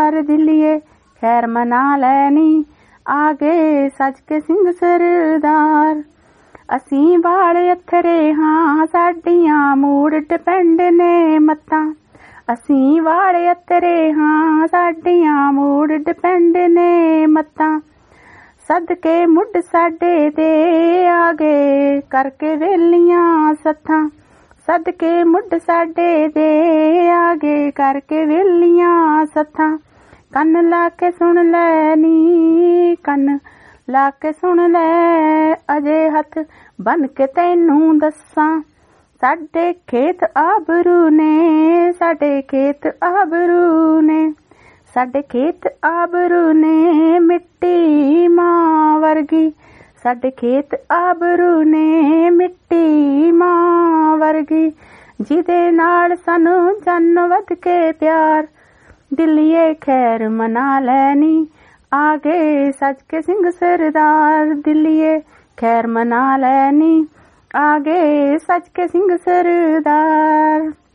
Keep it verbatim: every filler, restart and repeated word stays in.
सरदार दिलिए खैर मना लैनी आगे सज के सिंह सरदार। असीं वाले अथरे हाँ साडियां मूड़ डिपेंड ने मत्तां। असीं वाले अथरे हाँ साडियां मूड़ डिपेंड ने मत्तां। सदके मुड साडे दे आगे करके वेलियां सत्थां। सदके मुड साडे दे आगे करके वेलियां सत्थां। कन ला के सुन लै नी कन ला के सुन लै अजे हथ बन के तैनू दस्सां। साडे खेत आबरू ने साडे खेत आबरू ने साडे खेत आबरू ने मिट्टी मां वर्गी। साडे खेत आबरू ने मिट्टी मां वर्गी। जिदे नाल सानू जन वध के प्यार दिलिए खैर मना लैनी आगे सज के सिंह सरदार। दिलिए खैर मना लैनी आगे सज के सिंह सरदार।